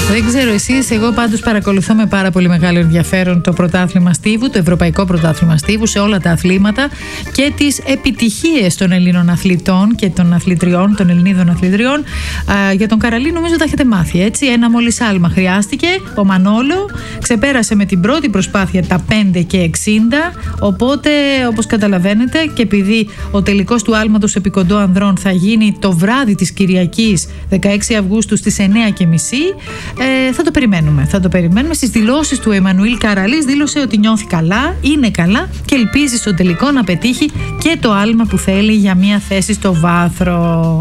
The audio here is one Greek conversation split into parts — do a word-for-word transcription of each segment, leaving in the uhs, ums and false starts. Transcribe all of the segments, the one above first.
Δεν ξέρω εσείς, εγώ πάντως παρακολουθώ με πάρα πολύ μεγάλο ενδιαφέρον το πρωτάθλημα στίβου, το ευρωπαϊκό πρωτάθλημα στίβου σε όλα τα αθλήματα και τις επιτυχίες των Ελλήνων αθλητών και των αθλητριών, των Ελληνίδων αθλητριών. Α, για τον Καραλή νομίζω τα έχετε μάθει, έτσι. Ένα μόλις άλμα χρειάστηκε. Ο Μανόλο ξεπέρασε με την πρώτη προσπάθεια τα πέντε και εξήντα. Οπότε, όπως καταλαβαίνετε, και επειδή ο τελικός του άλματος επί κοντό ανδρών θα γίνει το βράδυ της Κυριακής δεκαέξι Αυγούστου στις εννιά και μισή, ε, θα το περιμένουμε. Θα το περιμένουμε. Στις δηλώσεις του Εμμανουήλ Καραλής δήλωσε ότι νιώθει καλά, είναι καλά και ελπίζει στο τελικό να πετύχει και το άλμα που θέλει για μια θέση στο βάθρο.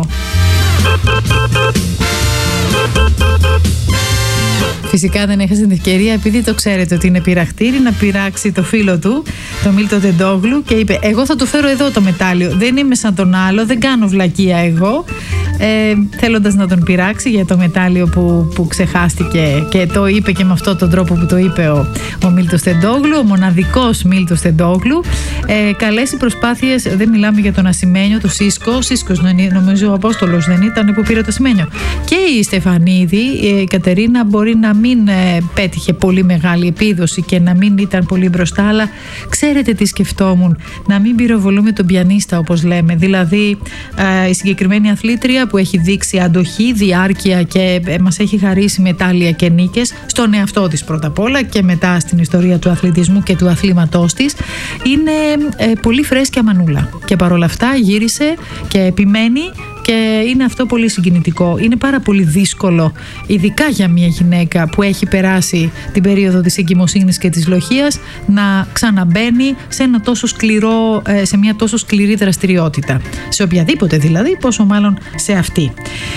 Φυσικά δεν έχασε την ευκαιρία, επειδή το ξέρετε ότι είναι πειραχτήρι, να πειράξει το φίλο του, τον Μίλτο Τεντόγλου, και είπε: εγώ θα του φέρω εδώ το μετάλλιο. Δεν είμαι σαν τον άλλο, δεν κάνω βλακεία εγώ. Ε, θέλοντας να τον πειράξει για το μετάλλιο που, που ξεχάστηκε, και το είπε και με αυτόν τον τρόπο που το είπε ο, ο Μίλτος Τεντόγλου, ο μοναδικός Μίλτος Τεντόγλου. Ε, καλές οι προσπάθειες, δεν μιλάμε για τον Ασημένιο, το Σίσκο. Σίσκος νομίζω ο Απόστολος δεν ήταν που πήρε το Ασημένιο. Και η Στεφανίδη, η Κατερίνα, μπορεί να μην ε, πέτυχε πολύ μεγάλη επίδοση και να μην ήταν πολύ μπροστά, αλλά ξέρετε τι σκεφτόμουν? Να μην πυροβολούμε τον πιανίστα, όπως λέμε. Δηλαδή ε, η συγκεκριμένη αθλήτρια που έχει δείξει αντοχή, διάρκεια και ε, μας έχει χαρίσει μετάλλια και νίκες στον εαυτό της πρώτα απ' όλα και μετά στην ιστορία του αθλητισμού και του αθλήματός της, είναι ε, πολύ φρέσκια μανούλα. Και παρόλα αυτά γύρισε και επιμένει. Και είναι αυτό πολύ συγκινητικό. Είναι πάρα πολύ δύσκολο, ειδικά για μια γυναίκα που έχει περάσει την περίοδο της εγκυμοσύνης και της λοχείας, να ξαναμπαίνει σε, ένα τόσο σκληρό, σε μια τόσο σκληρή δραστηριότητα. Σε οποιαδήποτε δηλαδή, πόσο μάλλον σε αυτή.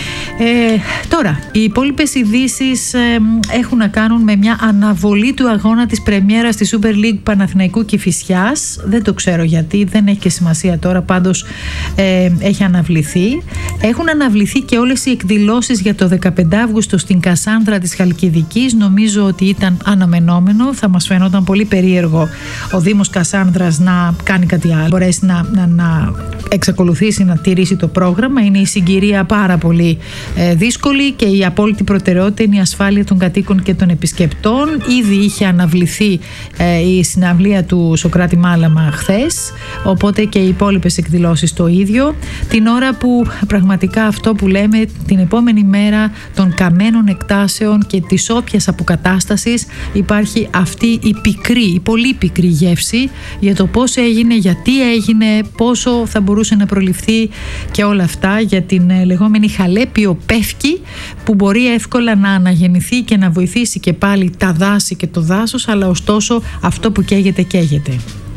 Ε, τώρα, οι υπόλοιπες ειδήσεις ε, έχουν να κάνουν με μια αναβολή του αγώνα της πρεμιέρας της Super League Παναθηναϊκού Κηφισιάς. Δεν το ξέρω γιατί, δεν έχει και σημασία τώρα, πάντως ε, έχει αναβληθεί. Έχουν αναβληθεί και όλες οι εκδηλώσεις για το δεκαπέντε Αυγούστου στην Κασάνδρα της Χαλκιδικής. Νομίζω ότι ήταν αναμενόμενο. Θα μας φαινόταν πολύ περίεργο ο Δήμος Κασάνδρας να κάνει κάτι άλλο, μπορέσει να, να, να εξακολουθήσει να τηρήσει το πρόγραμμα. Είναι η συγκυρία πάρα πολύ ε, δύσκολη και η απόλυτη προτεραιότητα είναι η ασφάλεια των κατοίκων και των επισκεπτών. Ήδη είχε αναβληθεί ε, η συναυλία του Σωκράτη Μάλαμα χθες, οπότε και οι υπόλοιπες εκδηλώσεις το ίδιο. Την ώρα που πραγματικά αυτό που λέμε, την επόμενη μέρα των καμένων εκτάσεων και της όποιας αποκατάστασης, υπάρχει αυτή η πικρή, η πολύ πικρή γεύση για το πώς έγινε, γιατί έγινε, πόσο θα μπορούσε να προληφθεί και όλα αυτά, για την λεγόμενη Χαλέπιο Πεύκη, που μπορεί εύκολα να αναγεννηθεί και να βοηθήσει και πάλι τα δάση και το δάσος, αλλά ωστόσο αυτό που καίγεται καίγεται.